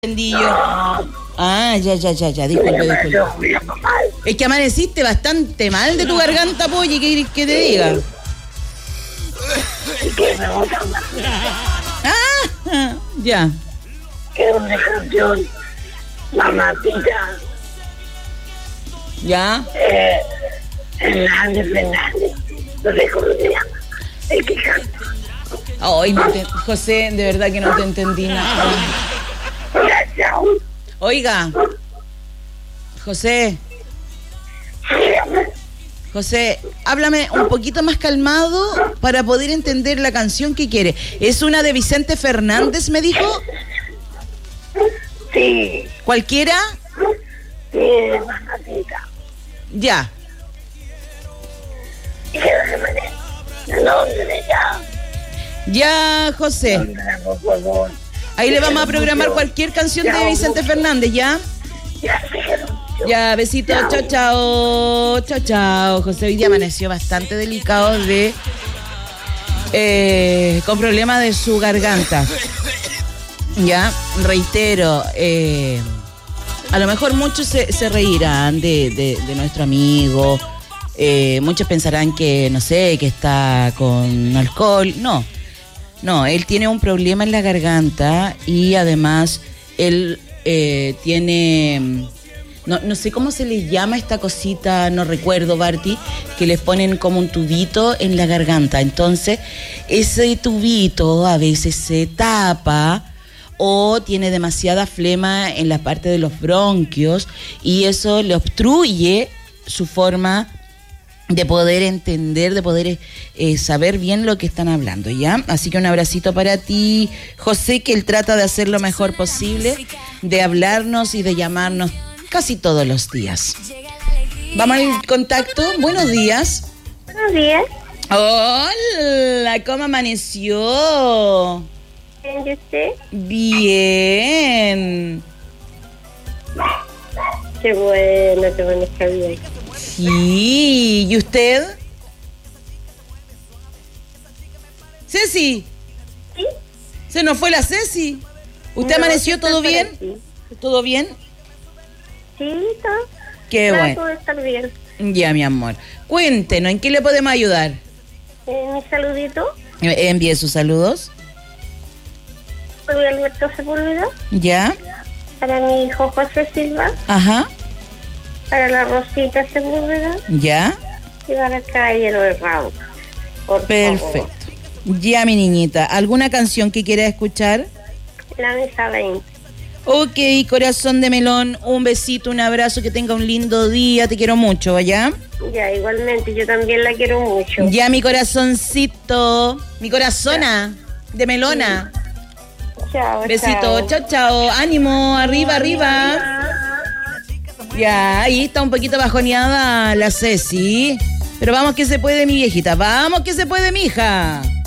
Entendí yo. Ah, ya, disculpe. Es que amaneciste bastante mal de tu garganta, pollo, ¿qué querés que te diga? Ah, ya. Que una canción, Mamatita, Ya. Fernández, no sé cómo se llama, el que canta. Ay, José, de verdad que no te entendí nada. Chao. Oiga, José, háblame un poquito más calmado para poder entender la canción que quiere. ¿Es una de Vicente Fernández, me dijo? Sí. ¿Cualquiera? Sí, Mamatita. Ya. ¿Dónde ya? Ya, José. Por favor. Ahí le vamos a programar cualquier canción de Vicente Fernández, ¿ya? Ya, besito, chao. José hoy día amaneció bastante delicado con problemas de su garganta. Ya, reitero, a lo mejor muchos se reirán de nuestro amigo, muchos pensarán que, no sé, que está con alcohol. No, él tiene un problema en la garganta y además él tiene, no sé cómo se le llama esta cosita, no recuerdo, Barty, que les ponen como un tubito en la garganta. Entonces, ese tubito a veces se tapa o tiene demasiada flema en la parte de los bronquios y eso le obstruye su forma de poder entender, de poder saber bien lo que están hablando, ¿ya? Así que un abracito para ti, José, que él trata de hacer lo mejor posible, de hablarnos y de llamarnos casi todos los días. Vamos al contacto. Buenos días. Buenos días. Hola, ¿cómo amaneció? ¿Bien y usted? Bien. Qué bueno está bien. Sí, ¿y usted? Ceci. ¿Sí? ¿Se nos fue la Ceci? ¿Usted amaneció todo bien? ¿Todo bien? Sí, todo. Qué bueno. Todo está bien. Ya, mi amor. Cuéntenos, ¿en qué le podemos ayudar? Mi saludito. Envíe sus saludos. Soy Alberto Sepúlveda. Ya. Para mi hijo José Silva. Ajá. Para la Rosita Sepúlveda. Ya. Y para el caballero de Raúl. Perfecto. Ya, mi niñita. ¿Alguna canción que quiera escuchar? La mesa 20. Ok, corazón de melón. Un besito, un abrazo. Que tenga un lindo día. Te quiero mucho, ¿ya? Ya, igualmente. Yo también la quiero mucho. Ya, mi corazoncito. Mi corazona de melona. Chao. Besito. Chao. Ánimo. Arriba. Ya, ahí está un poquito bajoneada la Ceci. Pero vamos que se puede, mi viejita. Vamos que se puede, mija.